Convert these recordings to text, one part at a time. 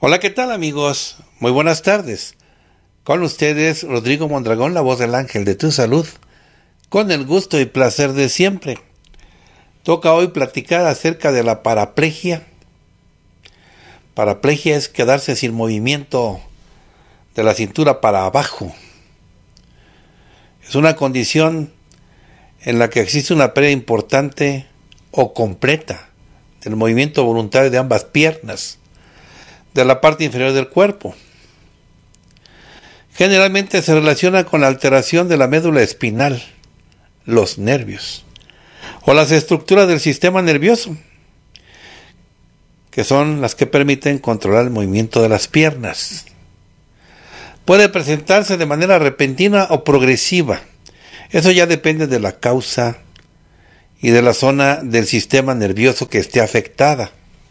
Hola, ¿qué tal amigos? Muy buenas tardes. Con ustedes, Rodrigo Mondragón, la voz del ángel de tu salud, con el gusto y placer de siempre. Toca hoy platicar acerca de la paraplegia. Paraplegia es quedarse sin movimiento de la cintura para abajo. Es una condición en la que existe una pérdida importante o completa del movimiento voluntario de ambas piernas, de la parte inferior del cuerpo. Generalmente se relaciona con la alteración de la médula espinal, los nervios, o las estructuras del sistema nervioso, que son las que permiten controlar el movimiento de las piernas. Puede presentarse de manera repentina o progresiva. Eso ya depende de la causa y de la zona del sistema nervioso que esté afectada.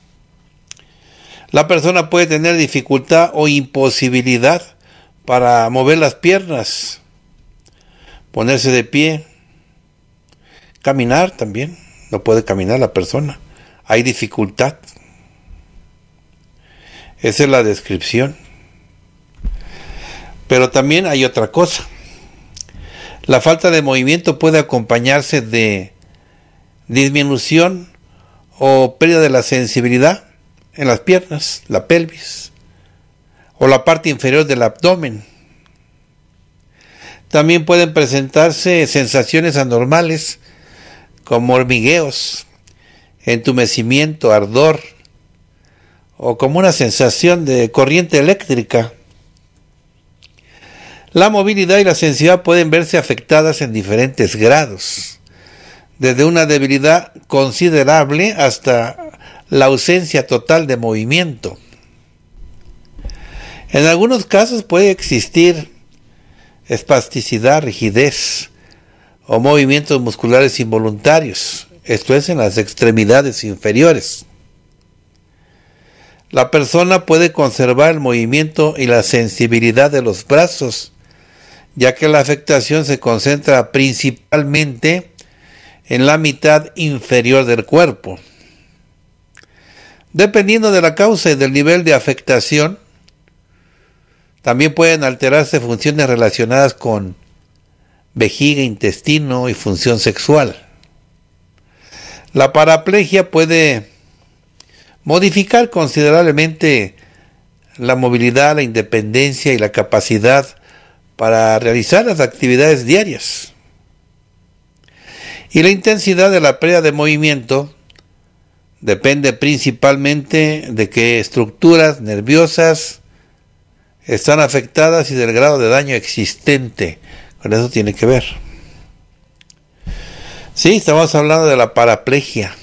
La persona puede tener dificultad o imposibilidad para mover las piernas, ponerse de pie, caminar también. No puede caminar la persona. Hay dificultad. Esa es la descripción. Pero también hay otra cosa. La falta de movimiento puede acompañarse de disminución o pérdida de la sensibilidad en las piernas, la pelvis o la parte inferior del abdomen. También pueden presentarse sensaciones anormales como hormigueos, entumecimiento, ardor o como una sensación de corriente eléctrica. La movilidad y la sensibilidad pueden verse afectadas en diferentes grados, desde una debilidad considerable hasta la ausencia total de movimiento. En algunos casos puede existir espasticidad, rigidez o movimientos musculares involuntarios, esto es en las extremidades inferiores. La persona puede conservar el movimiento y la sensibilidad de los brazos, ya que la afectación se concentra principalmente en la mitad inferior del cuerpo. Dependiendo de la causa y del nivel de afectación, también pueden alterarse funciones relacionadas con vejiga, intestino y función sexual. La paraplegia puede modificar considerablemente la movilidad, la independencia y la capacidad para realizar las actividades diarias. Y la intensidad de la pérdida de movimiento depende principalmente de qué estructuras nerviosas están afectadas y del grado de daño existente. Con eso tiene que ver. Sí, estamos hablando de la paraplegia.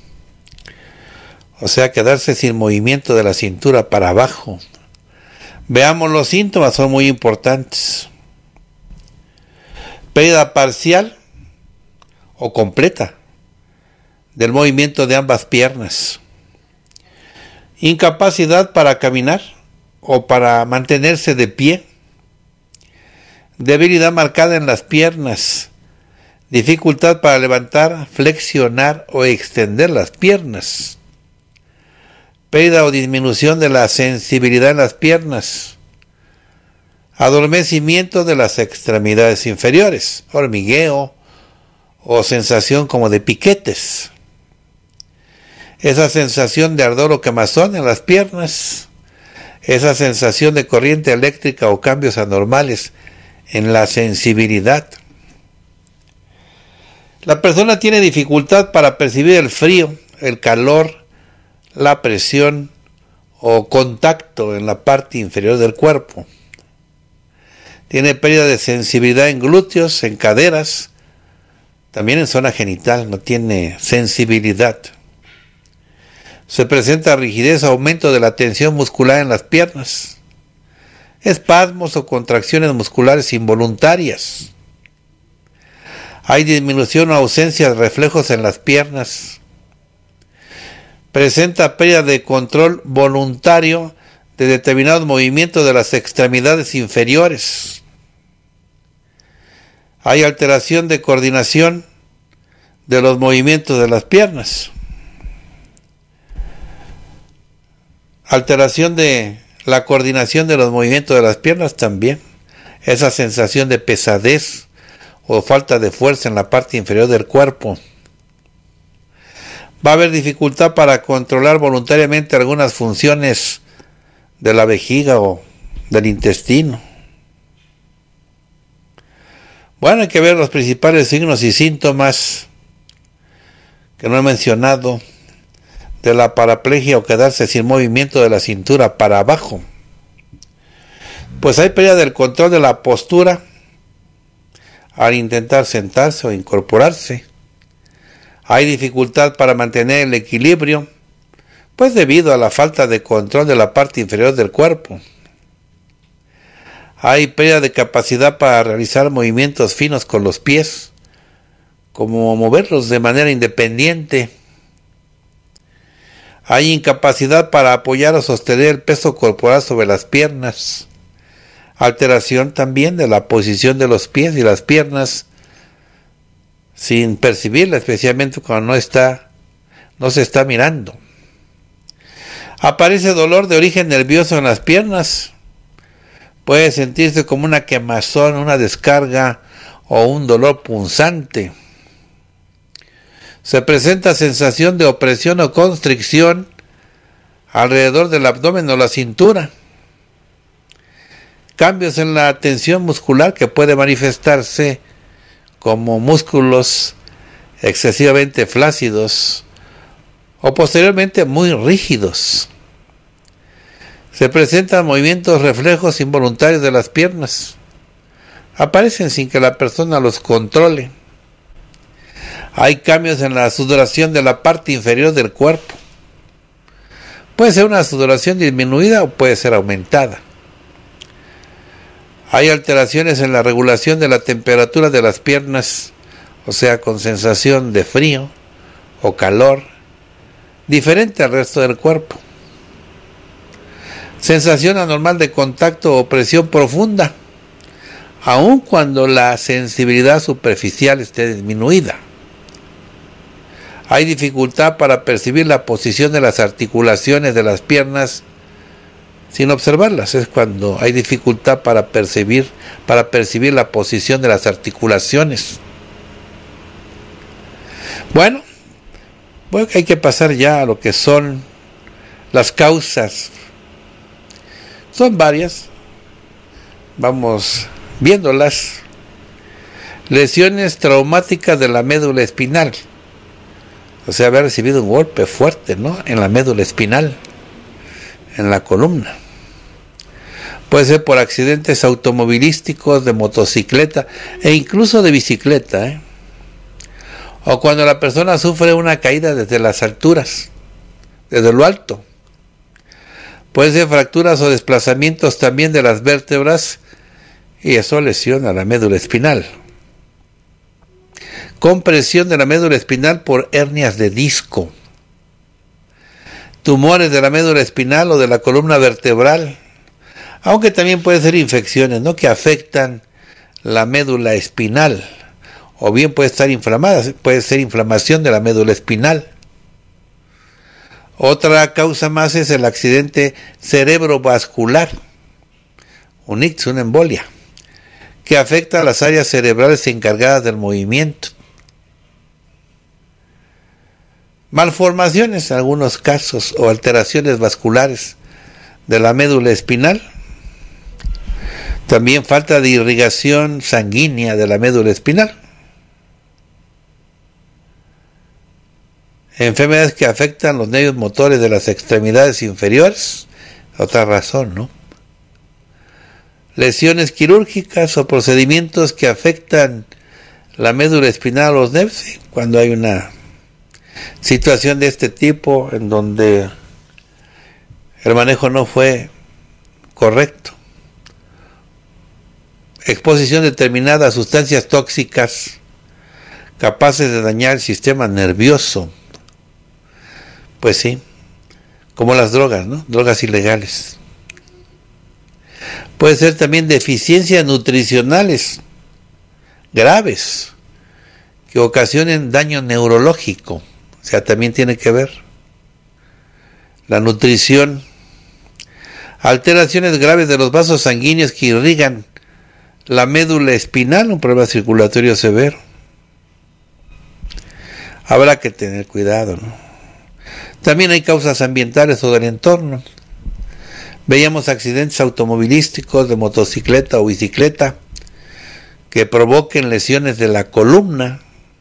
O sea, quedarse sin movimiento de la cintura para abajo. Veamos los síntomas, son muy importantes. Pérdida parcial o completa del movimiento de ambas piernas. Incapacidad para caminar o para mantenerse de pie. Debilidad marcada en las piernas. Dificultad para levantar, flexionar o extender las piernas. Pérdida o disminución de la sensibilidad en las piernas. Adormecimiento de las extremidades inferiores. Hormigueo o sensación como de piquetes. Esa sensación de ardor o quemazón en las piernas. Esa sensación de corriente eléctrica o cambios anormales en la sensibilidad. La persona tiene dificultad para percibir el frío, el calor, la presión o contacto en la parte inferior del cuerpo. Tiene pérdida de sensibilidad en glúteos, en caderas, también en zona genital, no tiene sensibilidad. Se presenta rigidez, aumento de la tensión muscular en las piernas, espasmos o contracciones musculares involuntarias. Hay disminución o ausencia de reflejos en las piernas. Presenta pérdida de control voluntario de determinados movimientos de las extremidades inferiores. Hay alteración de coordinación de los movimientos de las piernas. alteración de La coordinación de los movimientos de las piernas también. Esa sensación de pesadez o falta de fuerza en la parte inferior del cuerpo. Va a haber dificultad para controlar voluntariamente algunas funciones de la vejiga o del intestino. Bueno, hay que ver los principales signos y síntomas que no he mencionado de la paraplegia o quedarse sin movimiento de la cintura para abajo. Pues hay pérdida del control de la postura al intentar sentarse o incorporarse. Hay dificultad para mantener el equilibrio, pues debido a la falta de control de la parte inferior del cuerpo. Hay pérdida de capacidad para realizar movimientos finos con los pies, como moverlos de manera independiente. Hay incapacidad para apoyar o sostener el peso corporal sobre las piernas. Alteración también de la posición de los pies y las piernas sin percibirla, especialmente cuando no se está mirando. Aparece dolor de origen nervioso en las piernas. Puede sentirse como una quemazón, una descarga o un dolor punzante. Se presenta sensación de opresión o constricción alrededor del abdomen o la cintura. Cambios en la tensión muscular que puede manifestarse como músculos excesivamente flácidos o posteriormente muy rígidos. Se presentan movimientos reflejos involuntarios de las piernas. Aparecen sin que la persona los controle. Hay cambios en la sudoración de la parte inferior del cuerpo. Puede ser una sudoración disminuida o puede ser aumentada. Hay alteraciones en la regulación de la temperatura de las piernas, o sea, con sensación de frío o calor, diferente al resto del cuerpo. Sensación anormal de contacto o presión profunda, aun cuando la sensibilidad superficial esté disminuida. Hay dificultad para percibir la posición de las articulaciones de las piernas sin observarlas. Es cuando hay dificultad para percibir la posición de las articulaciones. Bueno, hay que pasar ya a lo que son las causas. Son varias. Vamos viéndolas. Lesiones traumáticas de la médula espinal. O sea, haber recibido un golpe fuerte, ¿no?, en la médula espinal, en la columna. Puede ser por accidentes automovilísticos, de motocicleta e incluso de bicicleta, o cuando la persona sufre una caída desde las alturas, desde lo alto. Puede ser fracturas o desplazamientos también de las vértebras y eso lesiona la médula espinal. Compresión de la médula espinal por hernias de disco. Tumores de la médula espinal o de la columna vertebral, aunque también pueden ser infecciones, ¿no?, que afectan la médula espinal, o bien puede estar inflamada, puede ser inflamación de la médula espinal. Otra causa más es el accidente cerebrovascular, un ictus, una embolia, que afecta a las áreas cerebrales encargadas del movimiento. Malformaciones en algunos casos o alteraciones vasculares de la médula espinal. También falta de irrigación sanguínea de la médula espinal. Enfermedades que afectan los nervios motores de las extremidades inferiores. Otra razón, ¿no? Lesiones quirúrgicas o procedimientos que afectan la médula espinal o los nervios, cuando hay una situación de este tipo en donde el manejo no fue correcto. Exposición determinada a sustancias tóxicas capaces de dañar el sistema nervioso. Pues sí, como las drogas, ¿no? Drogas ilegales. Puede ser también deficiencias nutricionales graves que ocasionen daño neurológico. O sea, también tiene que ver la nutrición. Alteraciones graves de los vasos sanguíneos que irrigan la médula espinal, un problema circulatorio severo. Habrá que tener cuidado, ¿no? También hay causas ambientales o del entorno. Veíamos accidentes automovilísticos de motocicleta o bicicleta que provoquen lesiones de la columna.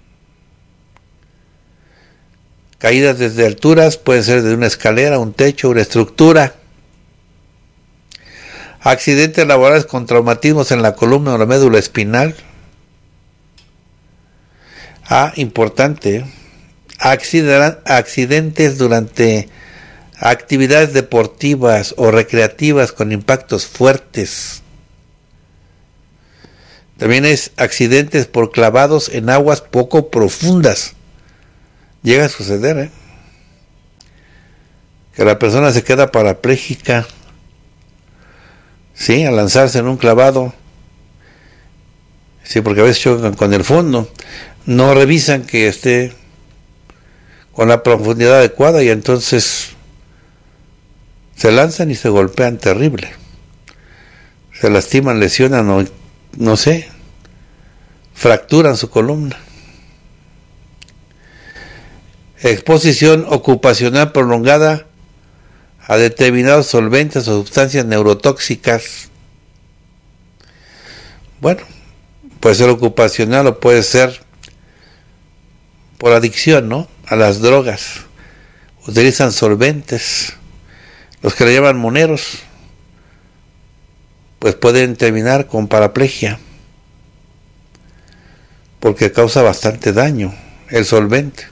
Caídas desde alturas, pueden ser de una escalera, un techo, una estructura. Accidentes laborales con traumatismos en la columna o la médula espinal. Importante. Accidentes durante actividades deportivas o recreativas con impactos fuertes. También es accidentes por clavados en aguas poco profundas. Llega a suceder, que la persona se queda parapléjica, sí, al lanzarse en un clavado. Sí, porque a veces chocan con el fondo, no revisan que esté con la profundidad adecuada y entonces se lanzan y se golpean terrible. Se lastiman, lesionan o no sé, fracturan su columna. Exposición ocupacional prolongada a determinados solventes o sustancias neurotóxicas. Bueno, puede ser ocupacional o puede ser por adicción, ¿no? A las drogas. Utilizan solventes. Los que le llaman moneros, pues pueden terminar con paraplegia, porque causa bastante daño el solvente.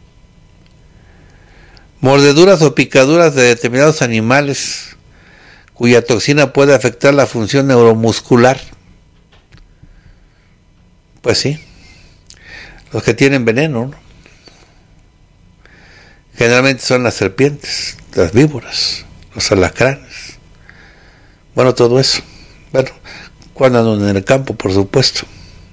Mordeduras o picaduras de determinados animales cuya toxina puede afectar la función neuromuscular. Pues sí, los que tienen veneno, ¿no? Generalmente son las serpientes, las víboras, los alacranes. Bueno, todo eso. Bueno, cuando andan en el campo, por supuesto.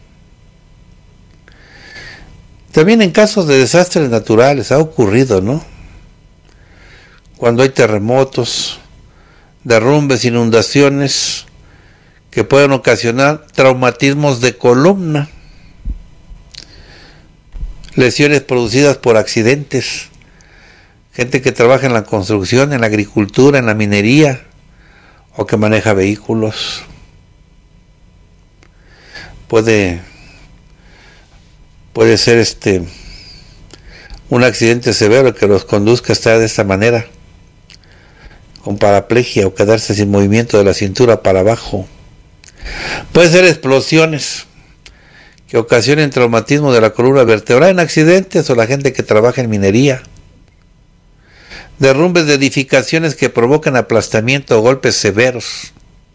También en casos de desastres naturales ha ocurrido, ¿no? Cuando hay terremotos, derrumbes, inundaciones que pueden ocasionar traumatismos de columna, lesiones producidas por accidentes, gente que trabaja en la construcción, en la agricultura, en la minería o que maneja vehículos. Puede ser un accidente severo que los conduzca a estar de esta manera, con paraplegia o quedarse sin movimiento de la cintura para abajo. Puede ser explosiones que ocasionen traumatismo de la columna vertebral en accidentes o la gente que trabaja en minería. Derrumbes de edificaciones que provocan aplastamiento o golpes severos.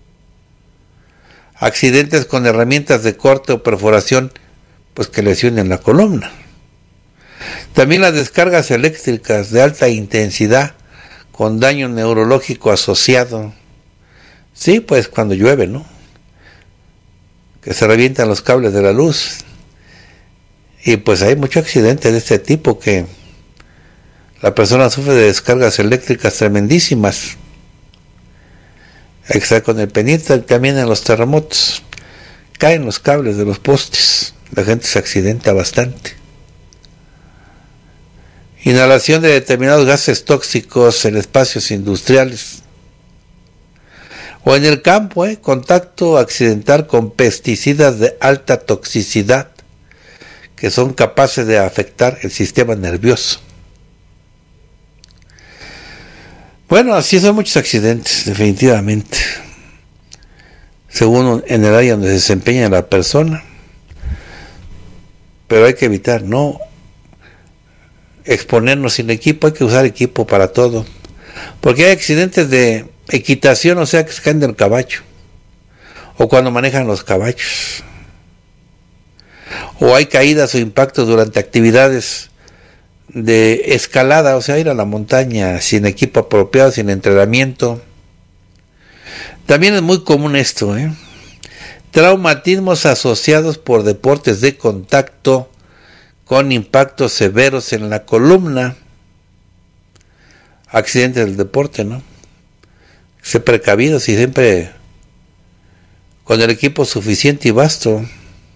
Accidentes con herramientas de corte o perforación, pues que lesionen la columna. También las descargas eléctricas de alta intensidad con daño neurológico asociado. Sí, pues cuando llueve, ¿no? Que se revientan los cables de la luz. Y pues hay muchos accidentes de este tipo que la persona sufre de descargas eléctricas tremendísimas. Hay que estar con el pendiente. También en los terremotos caen los cables de los postes. La gente se accidenta bastante. Inhalación de determinados gases tóxicos en espacios industriales. O en el campo, contacto accidental con pesticidas de alta toxicidad que son capaces de afectar el sistema nervioso. Bueno, así son muchos accidentes, definitivamente. Según en el área donde se desempeña la persona. Pero hay que evitar, no exponernos sin equipo, hay que usar equipo para todo. Porque hay accidentes de equitación, o sea, que se caen del caballo. O cuando manejan los caballos. O hay caídas o impactos durante actividades de escalada, o sea, ir a la montaña sin equipo apropiado, sin entrenamiento. También es muy común esto, traumatismos asociados por deportes de contacto con impactos severos en la columna. Accidentes del deporte, ¿no? Sé precavidos y siempre con el equipo suficiente y vasto.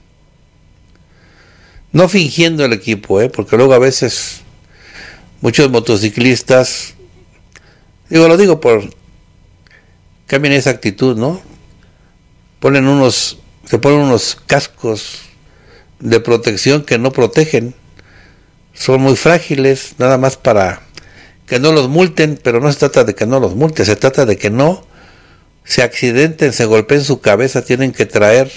No fingiendo el equipo, porque luego a veces muchos motociclistas, lo digo por cambien esa actitud, ¿no? Se ponen unos cascos de protección que no protegen, son muy frágiles, nada más para que no los multen, pero no se trata de que no los multen, se trata de que no se accidenten, se golpeen su cabeza. Tienen que traer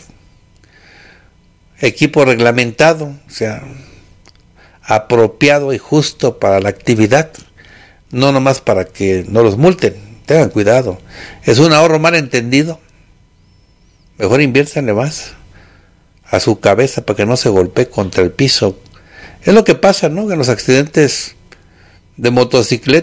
equipo reglamentado, o sea, apropiado y justo para la actividad, no nomás para que no los multen. Tengan cuidado, es un ahorro mal entendido. Mejor inviértanle más a su cabeza para que no se golpee contra el piso. Es lo que pasa, ¿no? En los accidentes de motocicleta